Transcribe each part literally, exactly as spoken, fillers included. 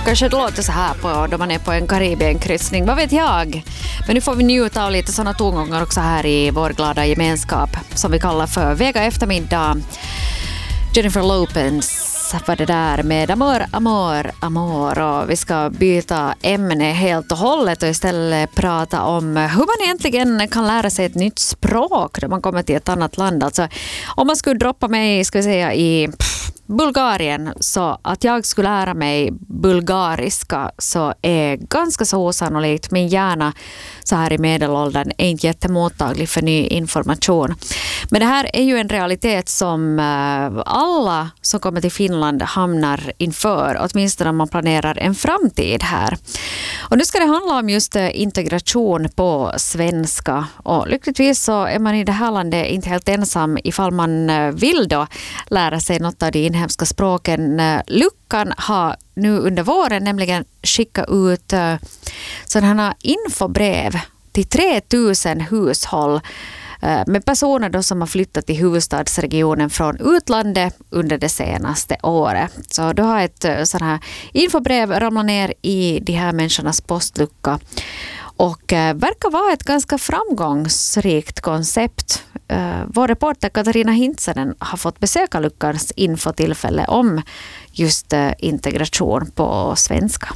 Kanske det låter så här på då man är på en Karibienkryssning, vad vet jag. Men nu får vi njuta av lite sådana tongångar också här i vår glada gemenskap som vi kallar för Vega eftermiddag. Jennifer Lopez var det där med Amor, Amor, Amor. Och vi ska byta ämne helt och hållet och istället prata om hur man egentligen kan lära sig ett nytt språk när man kommer till ett annat land. Alltså, om man skulle droppa mig, ska vi säga, i pff, Bulgarien, så att jag skulle lära mig bulgariska så är ganska så osannolikt. Min hjärna så här i medelåldern är inte jättemottaglig för ny information. Men det här är ju en realitet som alla som kommer till Finland hamnar inför, åtminstone om man planerar en framtid här. Och nu ska det handla om just integration på svenska. Och lyckligtvis så är man i det här landet inte helt ensam ifall man vill då lära sig något av de inhemska språken. Luckan har nu under våren nämligen skickat ut sådana infobrev till tre tusen hushåll med personer då som har flyttat till huvudstadsregionen från utlandet under det senaste året. Så då har ett sådant här infobrev ramlat ner i de här människornas postlucka och eh, verkar vara ett ganska framgångsrikt koncept. Eh, vår reporter Katarina Hintsanen har fått besöka luckans infotillfälle om just eh, integration på svenska.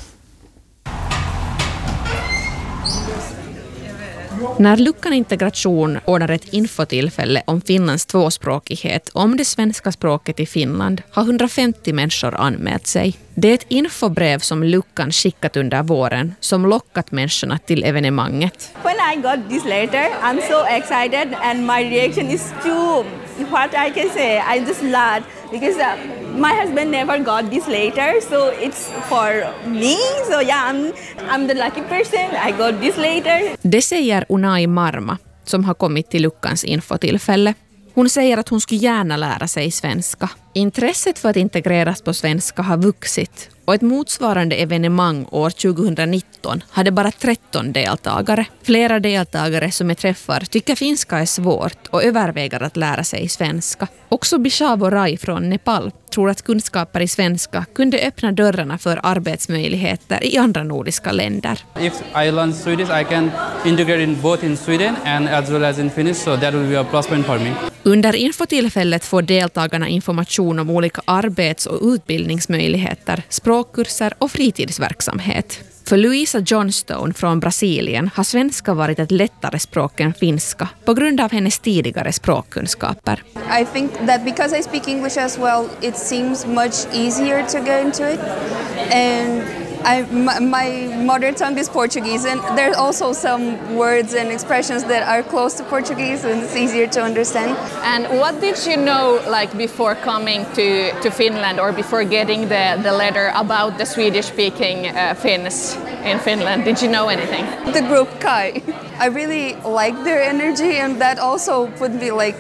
När luckan integration ordnar ett infotillfälle om Finlands tvåspråkighet om det svenska språket i Finland har hundrafemtio människor anmält sig. Det är ett infobrev som luckan skickat under våren som lockat människorna till evenemanget. When I got this letter, I'm so excited and my reaction is to what I can say. I just laughed because uh, my husband never got this letter, so it's for me. So yeah, I'm, I'm the lucky person. I got this letter. Det säger Unai Marma som har kommit till luckans infotillfälle. Hon säger att hon skulle gärna lära sig svenska. Intresset för att integreras på svenska har vuxit och ett motsvarande evenemang år tjugonitton hade bara tretton deltagare. Flera deltagare som är träffar tycker finska är svårt och överväger att lära sig svenska. Också Bishavo Rai från Nepal tror att kunskaper i svenska kunde öppna dörrarna för arbetsmöjligheter i andra nordiska länder. If I learn Swedish, I can integrate in both in Sweden and as well as in Finnish, so that will be a plus point for me. Under infotillfället får deltagarna information om olika arbets- och utbildningsmöjligheter, språkkurser och fritidsverksamhet. För Luisa Johnstone från Brasilien har svenska varit ett lättare språk än finska på grund av hennes tidigare språkkunskaper. I think that because I speak English as well, it seems much easier to go into it. And I, my, my mother tongue is Portuguese, and there's also some words and expressions that are close to Portuguese, and it's easier to understand. And what did you know, like before coming to, to Finland, or before getting the, the letter about the Swedish-speaking uh, Finns in Finland? Did you know anything? The group Kai, I really like their energy, and that also put me like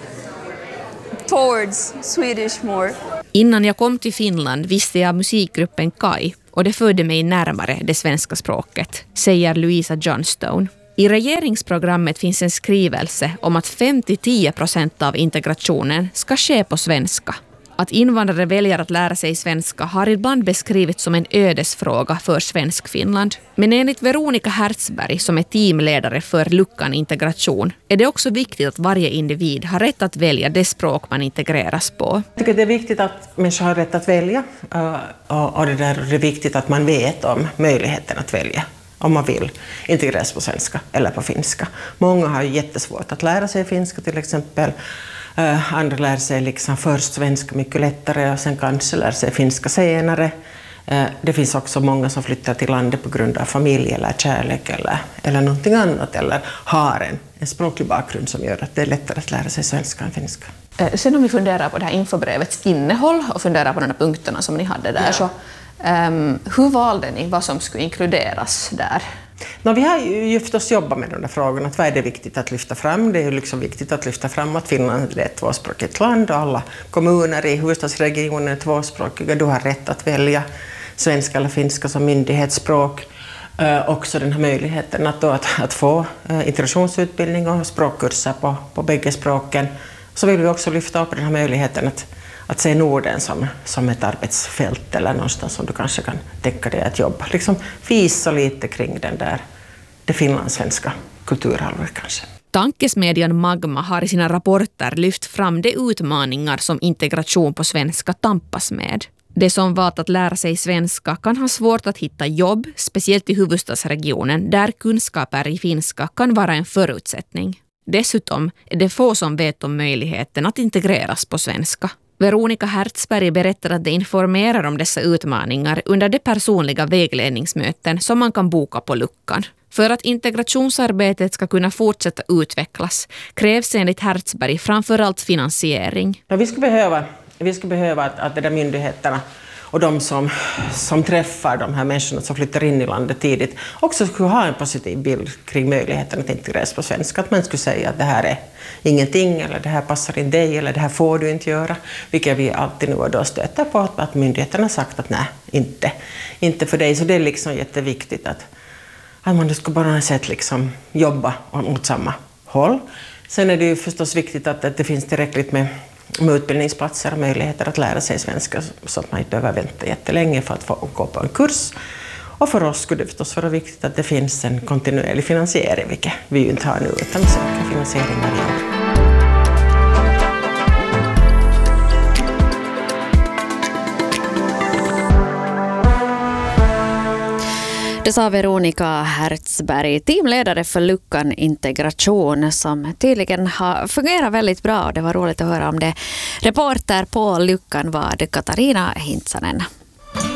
towards Swedish more. Innan jag kom till Finland visste jag musikgruppen Kai och det förde mig närmare det svenska språket, säger Luisa Johnstone. I regeringsprogrammet finns en skrivelse om att fem till tio procent av integrationen ska ske på svenska. Att invandrare väljer att lära sig svenska har ibland beskrivits som en ödesfråga för svensk Finland. Men enligt Veronica Hertzberg, som är teamledare för luckan integration, är det också viktigt att varje individ har rätt att välja det språk man integreras på. Jag tycker det är viktigt att människor har rätt att välja och det är viktigt att man vet om möjligheten att välja om man vill integreras på svenska eller på finska. Många har jättesvårt att lära sig finska till exempel. Uh, andra lär sig liksom först svenska mycket lättare och sen kanske lär sig finska senare. Uh, det finns också många som flyttar till landet på grund av familj eller kärlek eller, eller någonting annat eller har en, en språklig bakgrund som gör att det är lättare att lära sig svenska än finska. Uh, sen om vi funderar på det här infobrevets innehåll och funderar på de här punkterna som ni hade där, ja. så um, hur valde ni vad som skulle inkluderas där? No, vi har ju förstås jobbat med de där frågorna. Att vad är det viktigt att lyfta fram? Det är ju liksom viktigt att lyfta fram att Finland är ett tvåspråkigt land och alla kommuner i huvudstadsregionen är tvåspråkiga. Du har rätt att välja svenska eller finska som myndighetsspråk. Eh, också den här möjligheten att, då, att, att få eh, integrationsutbildning och språkkurser på, på bägge språken. Så vill vi också lyfta upp den här möjligheten att att se Norden som, som ett arbetsfält eller någonstans som du kanske kan tänka dig att jobba. Liksom fisa lite kring den där, det finlandssvenska kulturarvet kanske. Tankesmedjan Magma har i sina rapporter lyft fram de utmaningar som integration på svenska tampas med. De som valt att lära sig svenska kan ha svårt att hitta jobb, speciellt i huvudstadsregionen där kunskaper i finska kan vara en förutsättning. Dessutom är det få som vet om möjligheten att integreras på svenska. Veronica Hertzberg berättar att de informerar om dessa utmaningar under de personliga vägledningsmöten som man kan boka på luckan. För att integrationsarbetet ska kunna fortsätta utvecklas krävs enligt Hertzberg framförallt finansiering. Ja, vi skulle behöva, vi skulle behöva att, att de där myndigheterna och de som, som träffar de här människorna som flyttar in i landet tidigt också skulle ha en positiv bild kring möjligheten att integreras på svenska. Att man skulle säga att det här är ingenting eller det här passar in dig eller det här får du inte göra. Vilket vi alltid nu och då stöter på att, att myndigheterna har sagt att nej, inte, inte för dig. Så det är liksom jätteviktigt att, att man ska bara sätt liksom jobba mot samma håll. Sen är det ju förstås viktigt att, att det finns tillräckligt med med utbildningsplatser och möjligheter att lära sig svenska så att man inte behöver vänta jättelänge för att få gå på en kurs. Och för oss skulle det förstås vara viktigt att det finns en kontinuerlig finansiering, vilket vi ju inte har nu, utan söker finansiering varje år. Det sa Veronica Hertzberg, teamledare för Luckan Integration, som tydligen har fungerat väldigt bra. Det var roligt att höra om det. Reporter på Luckan var Katarina Hintsanen.